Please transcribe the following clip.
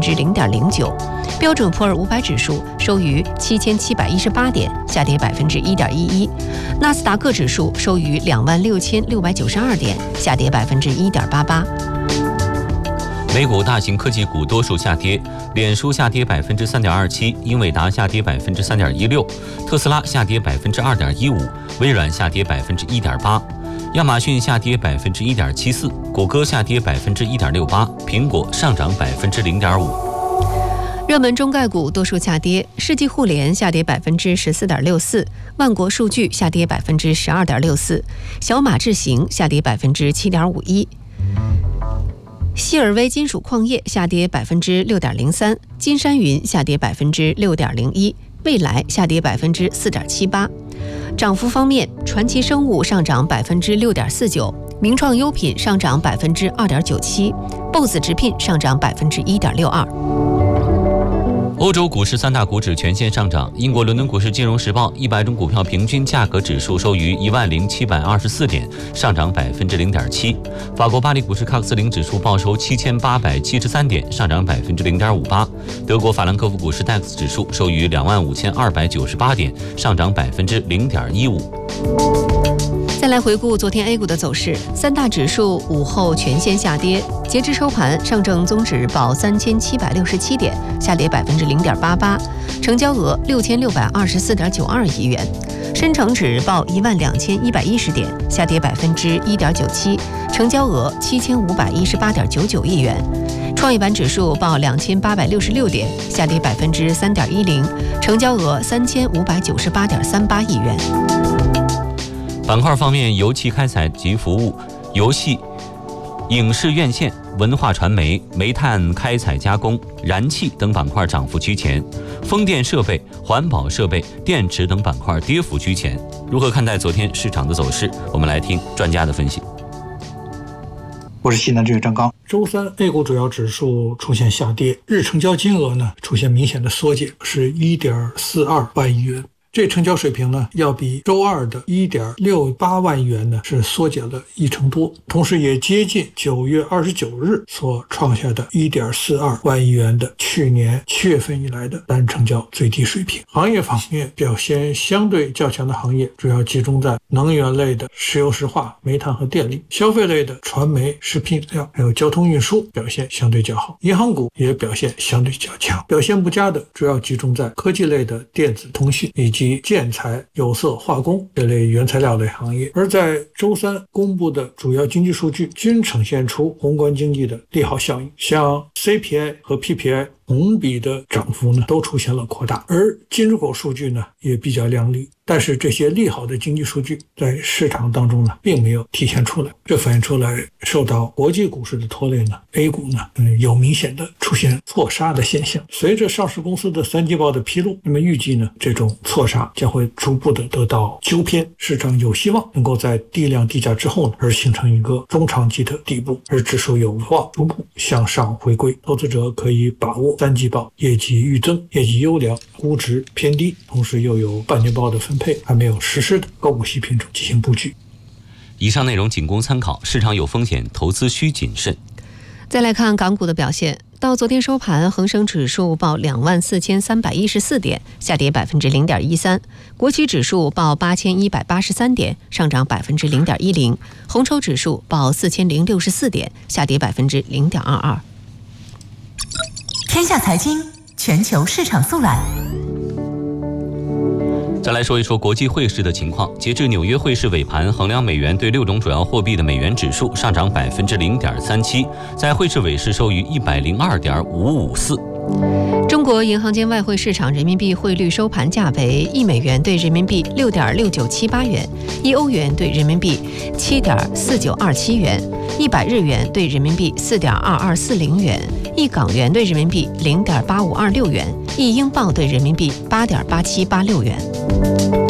0.09%。标准普尔500指数收于7718点，下跌1.11%。纳斯达克指数收于26692点，下跌1.88%。 美股大型科技股多数下跌，脸书下跌3.27%，英伟达下跌3.16%，特斯拉下跌2.15%，微软下跌1.8%，亚马逊下跌1.74%，谷歌下跌1.68%，苹果上涨0.5%。 热门中概股多数下跌，世纪互联下跌14.64%，万国数据下跌12.64%，小马智行下跌7.51%。希尔威金属矿业下跌6.03%，金山云下跌6.01%，蔚来下跌4.78%。涨幅方面，传奇生物上涨6.49%，名创优品上涨2.97%，BOSS 直聘上涨1.62%。 欧洲股市三大股指全线上涨。英国伦敦股市金融时报100种股票平均价格指数收于10724点，上涨0.7%。法国巴黎股市喀克斯林指数报收7873点，上涨0.58%。德国法兰克福股市戴克斯指数收于25298点，上涨0.15%。 再来回顾昨天 A 股的走势，三大指数午后全线下跌，截至收盘，上证综指报3767点，下跌0.88%，成交额6624.92亿元；深成指报12110点，下跌1.97%，成交额7518.99亿元；创业板指数报2866点，下跌3.10%，成交额3598.38亿元。 板块方面，油气开采及服务、游戏、影视院线、文化传媒、煤炭开采加工、燃气等板块涨幅居前，风电设备、环保设备、电池等板块跌幅居前。如何看待昨天市场的走势？我们来听专家的分析。 我是西南证券张刚。周三 A 股主要指数出现下跌，日成交金额呢出现明显的缩减，是1.42万亿元。这成交水平呢，要比周二的1.68万亿元呢是缩减了1成多，同时也接近9月29日所创下的1.42万亿元的去年7月份以来的单成交最低水平。行业方面表现相对较强的行业主要集中在能源类的石油石化、煤炭和电力，消费类的传媒、食品饮料还有交通运输表现相对较好，银行股也表现相对较强。表现不佳的主要集中在科技类的电子通信以及建材、有色、化工这类原材料类行业。而在周三公布的主要经济数据均呈现出宏观经济的利好效应，像 CPI 和 PPI 同比的涨幅呢都出现了扩大，而进出口数据呢也比较亮丽，但是这些利好的经济数据在市场当中呢并没有体现出来，这反映出来受到国际股市的拖累呢 A 股呢有明显的出现错杀的现象。随着上市公司的三季报的披露，那么预计呢这种错杀将会逐步的得到纠偏，市场有希望能够在低量低价之后呢而形成一个中长期的底部，而指数有望逐步向上回归。投资者可以把握三季报业绩预增、业绩优良、估值偏低，同时又有半年报的分配还没有实施的高股息品种进行布局。 以上内容仅供参考，市场有风险，投资需谨慎。 再来看港股的表现，到昨天收盘，恒生指数报24314点，下跌0.13%；国企指数报8183点，上涨0.10%；红筹指数报4064点，下跌0.22%。 天下财经全球市场速览。 再来说一说国际汇市的情况。截至纽约汇市尾盘，衡量美元对6种主要货币的美元指数上涨0.37%，在汇市尾市收于102.554。 中国银行间外汇市场人民币汇率收盘价为1美元对人民币6.6978元，1欧元对人民币7.4927元，100日元对人民币4.2240元，1港元对人民币0.8526元，1英镑对人民币8.8786元。